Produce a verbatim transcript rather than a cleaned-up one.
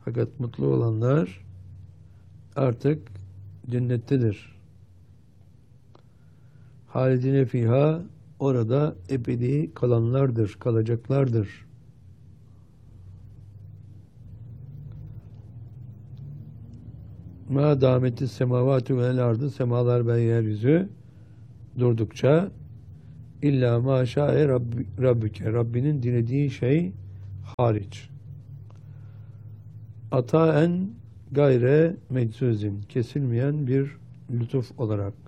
Fakat mutlu olanlar artık cennettedir. Halidine fiha, orada ebedi kalanlardır, kalacaklardır. Ma dametis semavatü vel ardı, semalar ve yeryüzü durdukça, illa ma şa'e Rabbi, Rabbike, Rabbinin dilediği şey hariç. Ataen gayre meczuzin, kesilmeyen bir lütuf olarak.